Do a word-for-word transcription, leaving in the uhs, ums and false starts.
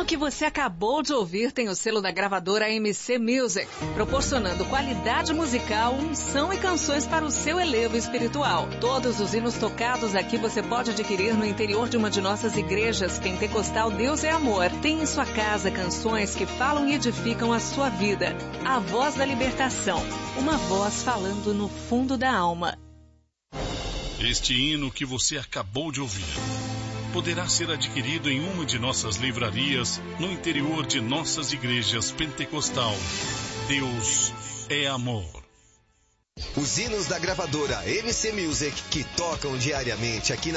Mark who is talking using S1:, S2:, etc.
S1: que você acabou de ouvir tem o selo da gravadora M C Music, proporcionando qualidade musical, unção e canções para o seu elevo espiritual. Todos os hinos tocados aqui você pode adquirir no interior de uma de nossas igrejas pentecostal Deus é Amor. Tem em sua casa canções que falam e edificam a sua vida. A Voz da Libertação, uma voz falando no fundo da alma.
S2: Este hino que você acabou de ouvir poderá ser adquirido em uma de nossas livrarias no interior de nossas igrejas pentecostal. Deus é Amor.
S3: Os hinos da gravadora M C Music que tocam diariamente aqui na